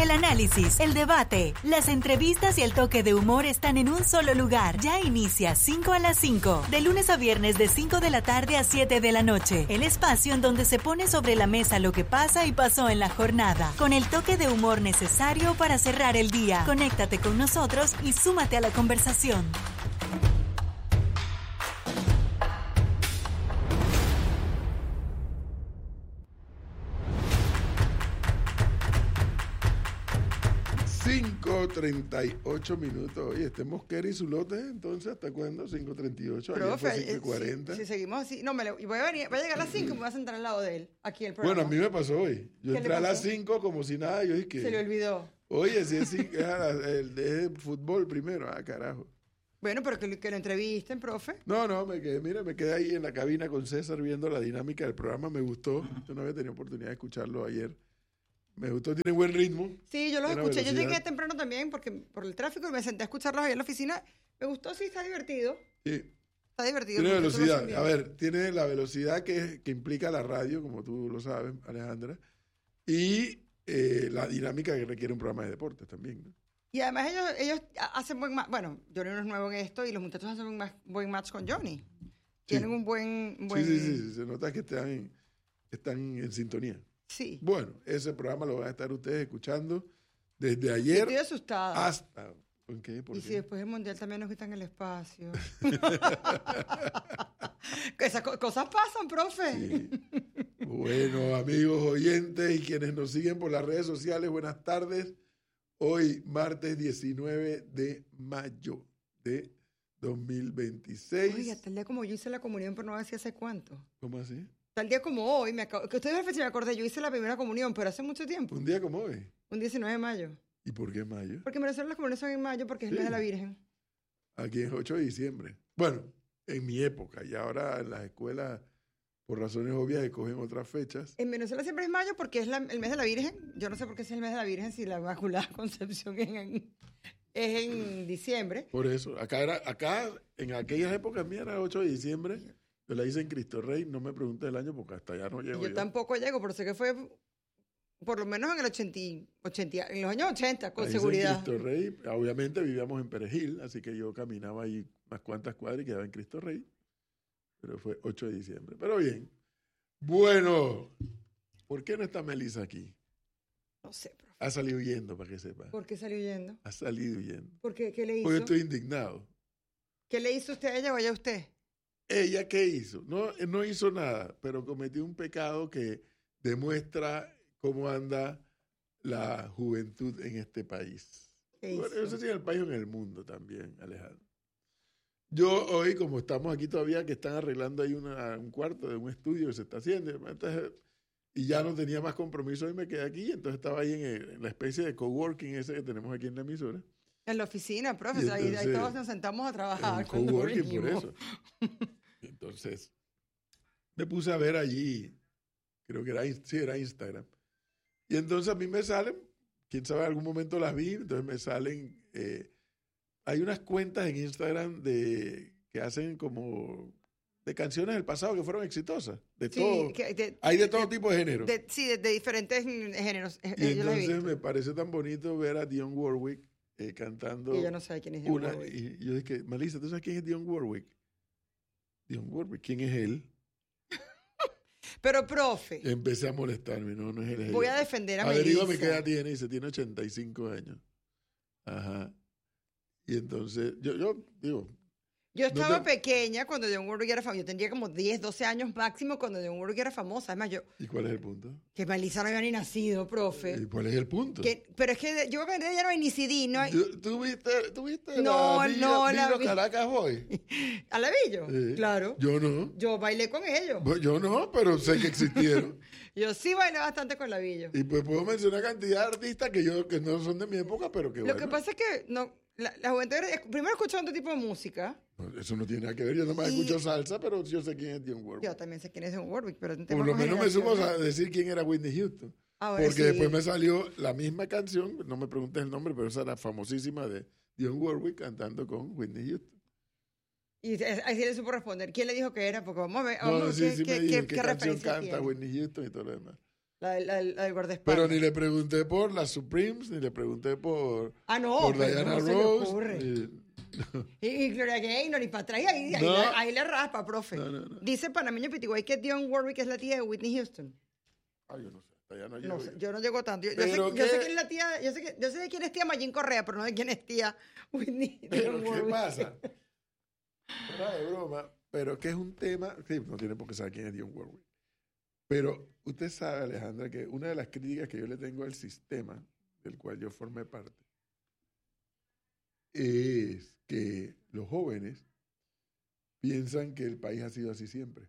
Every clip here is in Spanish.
El análisis, el debate, las entrevistas y el toque de humor están en un solo lugar. Ya inicia 5 a las 5, de lunes a viernes de 5 de la tarde a 7 de la noche. El espacio en donde se pone sobre la mesa lo que pasa y pasó en la jornada, con el toque de humor necesario para cerrar el día. Conéctate con nosotros y súmate a la conversación. $5:38. Oye, este Mosquera y Zulote, entonces, ¿hasta cuándo? 5:38. Profe, 5:40. si seguimos así. No, voy a llegar a las 5 y me voy a sentar al lado de él, aquí en el programa. Bueno, a mí me pasó hoy. Yo entré a las 5 como si nada. Yo dije, se le olvidó. Oye, si es el fútbol primero. Ah, carajo. Bueno, pero que lo entrevisten, profe. No, me quedé ahí en la cabina con César viendo la dinámica del programa. Me gustó. Yo no había tenido oportunidad de escucharlo ayer. Me gustó, tiene buen ritmo. Sí, yo los escuché. Yo llegué temprano también porque por el tráfico me senté a escucharlos ahí en la oficina. Me gustó, sí, está divertido. Sí. Está divertido. Tiene velocidad. A ver, tiene la velocidad que implica la radio, como tú lo sabes, Alejandra, y la dinámica que requiere un programa de deportes también, ¿no? Y además ellos hacen buen match. Bueno, Johnny no es nuevo en esto y los muchachos hacen un buen match con Johnny. Sí. Tienen un buen... Sí, se nota que están en sintonía. Sí. Bueno, ese programa lo van a estar ustedes escuchando desde ayer. Estoy asustada. Hasta... ¿Por qué? ¿Y si después el Mundial también nos quitan el espacio? Esas cosas pasan, profe. Sí. Bueno, amigos oyentes y quienes nos siguen por las redes sociales, buenas tardes. Hoy, martes 19 de mayo de 2026. Oiga, tal día como yo hice la comunión, pero no decía hace cuánto. ¿Cómo así? Tal día como hoy, que ustedes me acordé, yo hice la primera comunión, pero hace mucho tiempo. Un día como hoy. Un 19 de mayo. ¿Y por qué mayo? Porque me las comuniones son en mayo porque es el mes de la Virgen. Aquí es 8 de diciembre. Bueno, en mi época, y ahora en las escuelas, por razones obvias, escogen otras fechas. En Venezuela siempre es mayo porque es el mes de la Virgen. Yo no sé por qué es el mes de la Virgen si la Inmaculada Concepción es en diciembre. Por eso, acá en aquellas épocas mías era 8 de diciembre. Yo la hice en Cristo Rey, no me pregunté el año porque hasta allá no llego. Yo tampoco llego, pero sé que fue por lo menos en el 80, en los años 80, con seguridad. En Cristo Rey, obviamente vivíamos en Perejil, así que yo caminaba ahí unas cuantas cuadras y quedaba en Cristo Rey. Pero fue 8 de diciembre. Pero bien. Bueno, ¿por qué no está Melissa aquí? No sé, profe. Ha salido huyendo, para que sepa. ¿Por qué salió huyendo? Ha salido huyendo. ¿Por qué? ¿Qué le hizo? Porque estoy indignado. ¿Qué le hizo usted a ella o ella a usted? ¿Ella qué hizo? No hizo nada, pero cometió un pecado que demuestra cómo anda la juventud en este país. Bueno, no sé si en el país o en el mundo también, Alejandro. Yo hoy, como estamos aquí todavía, que están arreglando ahí un cuarto de un estudio que se está haciendo, entonces, y ya no tenía más compromiso y me quedé aquí, entonces estaba ahí en la especie de coworking ese que tenemos aquí en la emisora. En la oficina, profe, ahí todos nos sentamos a trabajar. Coworking, por eso. Entonces, me puse a ver allí, creo que era Instagram. Y entonces a mí me salen, quién sabe, en algún momento las vi, entonces me salen, hay unas cuentas en Instagram que hacen como de canciones del pasado que fueron exitosas, de todo. Hay de todo tipo de género. De diferentes géneros. Y entonces me parece tan bonito ver a Dionne Warwick cantando. Y ella no sabe quién es Dionne Warwick. Y yo dije, Melissa, ¿tú sabes quién es Dionne Warwick? Dionne Warwick, ¿quién es él? Pero, profe. Empecé a molestarme, no es él. Voy a defender a Melissa. Averígame qué edad tiene, dice, tiene 85 años. Ajá. Y entonces, yo digo... Yo estaba pequeña cuando Dionne Warwick era famosa. Yo tendría como 10, 12 años máximo cuando Dionne Warwick era famosa. Además, ¿Y cuál es el punto? Que Melissa no había ni nacido, profe. ¿Y cuál es el punto? Pero es que yo cuando ya no hay ni CD, no hay... ¿Tú viste la Caracas Boy? ¿A la Villo? Claro. Yo no. Yo bailé con ellos. Yo no, pero sé que existieron. Yo sí bailé bastante con la Villo. Y pues puedo mencionar cantidad de artistas que no son de mi época, pero que Lo que pasa es que la juventud primero escuchando otro tipo de música. Eso no tiene nada que ver. Yo nomás escucho salsa, pero yo sé quién es Dionne Warwick. Yo también sé quién es Dionne Warwick, pero por lo menos me supo a decir quién era Whitney Houston. Ahora porque después me salió la misma canción, no me preguntes el nombre, pero esa era famosísima de Dionne Warwick cantando con Whitney Houston. Y ahí sí le supo responder. ¿Quién le dijo que era? Porque vamos a ver qué canción canta tiene. Whitney Houston y todo lo demás. La del guardaespaldas. Pero ni le pregunté por las Supremes, ni le pregunté por Diana no se le Ross. ocurre. Y Gloria Gaynor, y para atrás, ahí le raspa, profe. No. Dice Panameño Pitiguay que Dionne Warwick es la tía de Whitney Houston. Yo no sé, hasta allá no llego. No sé, yo no llego tanto. Yo sé quién es la tía, yo sé de quién es tía Mayín Correa, pero no de quién es tía Whitney. Pero ¿qué pasa? Fuera de broma, pero que es un tema, sí, no tiene por qué saber quién es Dionne Warwick. Pero usted sabe, Alejandra, que una de las críticas que yo le tengo al sistema del cual yo formé parte es que los jóvenes piensan que el país ha sido así siempre.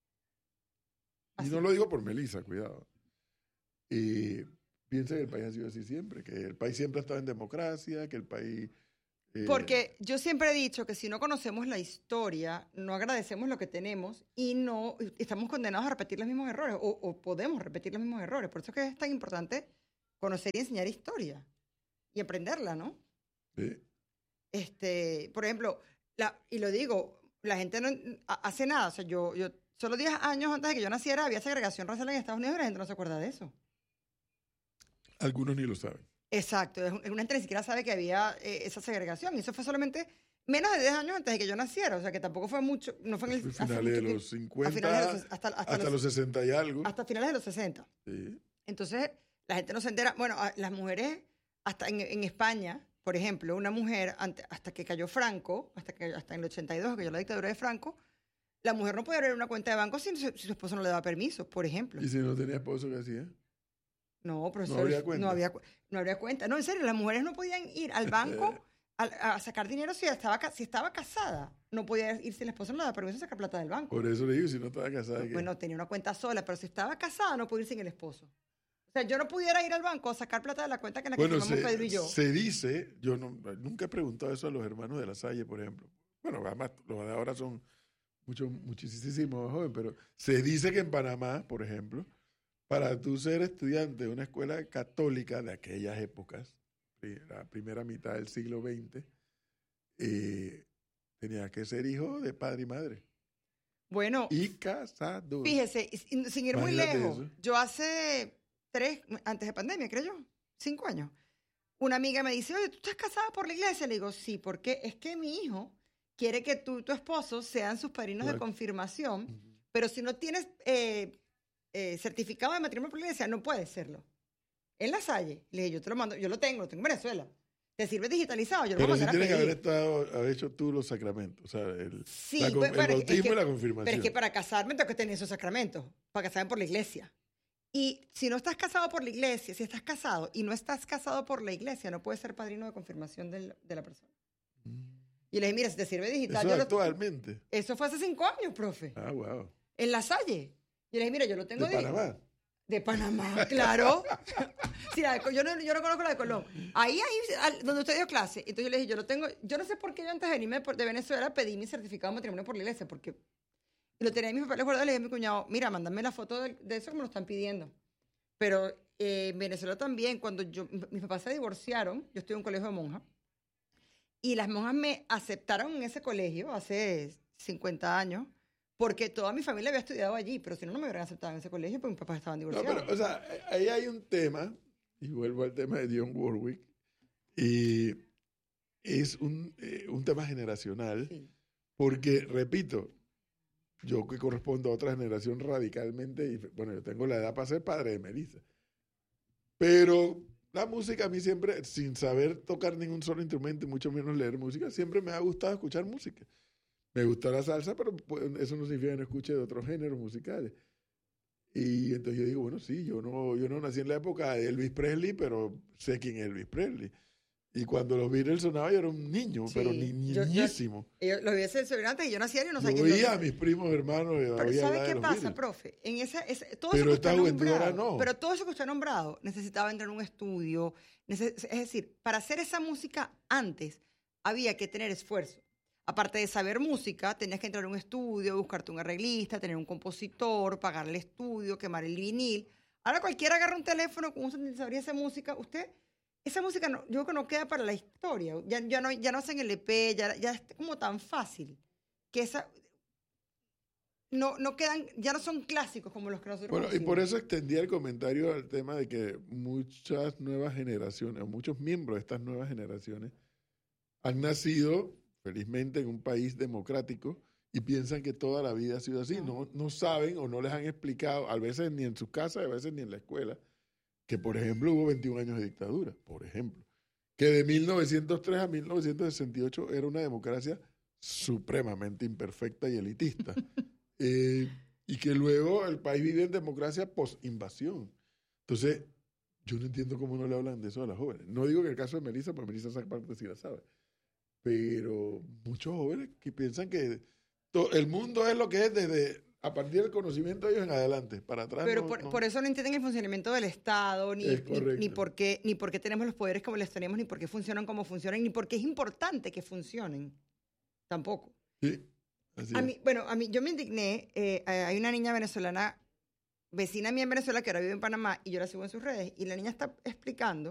Y no lo digo por Melissa, cuidado. Piensan que el país ha sido así siempre, que el país siempre ha estado en democracia, que el país... Porque yo siempre he dicho que si no conocemos la historia, no agradecemos lo que tenemos y no estamos condenados a repetir los mismos errores o podemos repetir los mismos errores. Por eso es que es tan importante conocer y enseñar historia y aprenderla, ¿no? Sí. Por ejemplo, y lo digo, la gente no hace nada. O sea, yo solo 10 años antes de que yo naciera había segregación racial en Estados Unidos y la gente no se acuerda de eso. Algunos ni lo saben. Exacto, una gente ni siquiera sabe que había esa segregación. Y eso fue solamente menos de 10 años antes de que yo naciera. O sea, que tampoco fue mucho. No fue en el finales de los 50 hasta los 60 y algo. Hasta finales de los 60. Sí. Entonces, la gente no se entera. Bueno, las mujeres, hasta en España, por ejemplo, una mujer, hasta que cayó Franco, hasta en el 82, que cayó la dictadura de Franco, la mujer no podía abrir una cuenta de banco si su esposo no le daba permiso, por ejemplo. ¿Y si no tenía esposo, qué hacía? No, profesor, no habría cuenta. No, en serio, las mujeres no podían ir al banco a sacar dinero si estaba casada. No podía ir si el esposo no le daba permiso a sacar plata del banco. Por eso le digo, si no estaba casada. Bueno, tenía una cuenta sola, pero si estaba casada no podía ir sin el esposo. O sea, yo no pudiera ir al banco a sacar plata de la cuenta que en la que firmamos Pedro y yo. Se dice, yo nunca he preguntado eso a los hermanos de La Salle, por ejemplo. Bueno, además, los de ahora son muchísimo más jóvenes, pero se dice que en Panamá, por ejemplo, para tú ser estudiante de una escuela católica de aquellas épocas, la primera mitad del siglo XX, tenías que ser hijo de padre y madre. Bueno. Y casado. Fíjese, sin ir muy lejos, yo hace antes de pandemia, creo yo, 5 años, una amiga me dice, oye, ¿tú estás casada por la iglesia? Le digo, sí, porque es que mi hijo quiere que tú y tu esposo sean sus padrinos de confirmación, pero si no tienes certificado de matrimonio por la iglesia, no puedes serlo. En La Salle, le dije, yo te lo mando, yo lo tengo en Venezuela. ¿Te sirve digitalizado? Yo lo pero voy a mandar si tienes que haber hecho tú los sacramentos, o sea, el bautismo y la confirmación. Pero es que para casarme tengo que tener esos sacramentos, para casarme por la iglesia. Y si no estás casado por la iglesia, si estás casado y no estás casado por la iglesia, no puedes ser padrino de confirmación de la persona. Y le dije, mira, si te sirve digital... ¿Eso actualmente? Eso fue hace 5 años, profe. Ah, wow. En La Salle. Y le dije, mira, yo lo tengo ¿De Panamá? De Panamá, claro. Sí, yo no conozco la de Colón. Ahí, donde usted dio clase. Entonces yo le dije, yo lo tengo... Yo no sé por qué yo antes de venirme de Venezuela pedí mi certificado de matrimonio por la iglesia, porque... Y lo tenía en mis papeles guardados. Le dije a mi cuñado, mira, mándame la foto de eso que me lo están pidiendo. Pero en Venezuela también, cuando mis papás se divorciaron, yo estuve en un colegio de monjas, y las monjas me aceptaron en ese colegio hace 50 años, porque toda mi familia había estudiado allí, pero si no, no me hubieran aceptado en ese colegio porque mis papás estaban divorciados. No, pero, o sea, ahí hay un tema, y vuelvo al tema de Dionne Warwick, y es un tema generacional, sí. Porque, repito, yo que correspondo a otra generación radicalmente, bueno, yo tengo la edad para ser padre de Melissa, pero la música a mí siempre, sin saber tocar ningún solo instrumento y mucho menos leer música, siempre me ha gustado escuchar música. Me gusta la salsa, pero eso no significa que no escuche de otros géneros musicales. Y entonces yo digo, bueno, sí, yo no nací en la época de Elvis Presley, pero sé quién es Elvis Presley. Y cuando los Beatles sonaban, yo era un niño, sí, pero niñísimo. Yo los vi hace antes y yo nací y no sabía quién era. Yo oía a mis primos hermanos. Pero ¿sabe qué pasa, profe? Pero esta juventud ahora no. Pero todo eso que usted ha nombrado necesitaba entrar en un estudio. Es decir, para hacer esa música antes había que tener esfuerzo. Aparte de saber música, tenías que entrar a un estudio, buscarte un arreglista, tener un compositor, pagar el estudio, quemar el vinil. Ahora cualquiera agarra un teléfono con un sintetizador y hace música. Esa música yo creo que no queda para la historia. Ya no hacen el EP, ya es como tan fácil. Que no quedan, ya no son clásicos como los que nosotros Bueno, y conocimos. por eso extendía el comentario al tema de que muchas nuevas generaciones, o muchos miembros de estas nuevas generaciones, han nacido, felizmente, en un país democrático y piensan que toda la vida ha sido así. No saben o no les han explicado, a veces ni en sus casas, a veces ni en la escuela, que, por ejemplo, hubo 21 años de dictadura, por ejemplo. Que de 1903 a 1968 era una democracia supremamente imperfecta y elitista. Y que luego el país vive en democracia post-invasión. Entonces, yo no entiendo cómo no le hablan de eso a las jóvenes. No digo que el caso de Melissa, porque Melissa esa parte sí la sabe. Pero muchos jóvenes que piensan que el mundo es lo que es desde a partir del conocimiento de ellos en adelante, para atrás. Pero por eso no entienden el funcionamiento del Estado, ni por qué tenemos los poderes como los tenemos, ni por qué funcionan como funcionan, ni por qué es importante que funcionen. Tampoco. Sí, así es. Yo me indigné. Hay una niña venezolana, vecina mía en Venezuela, que ahora vive en Panamá, y yo la sigo en sus redes, y la niña está explicando